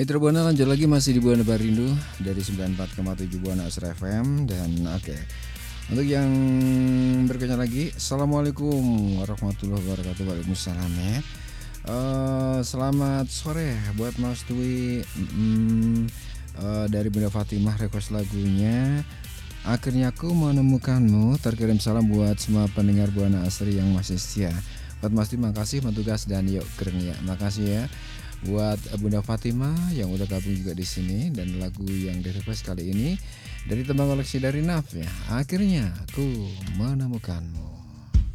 Mitra Buana lanjut lagi masih di Buana Barindu dari 94,7 Buana Asra FM. Dan oke, untuk yang berikutnya lagi, Assalamualaikum warahmatullahi wabarakatuh. Waalaikumsalam ya. Selamat sore buat Mas Dwi. Dari Bunda Fatimah request lagunya Akhirnya Aku Menemukanmu. Terkirim salam buat semua pendengar Buana Asri yang masih setia. Buat Mas Dwi makasih petugas dan yuk keren ya. Makasih ya buat Bunda Fatimah yang udah gabung juga di sini. Dan lagu yang di-request kali ini dari tembang koleksi dari Naf ya. Akhirnya Aku Menemukanmu.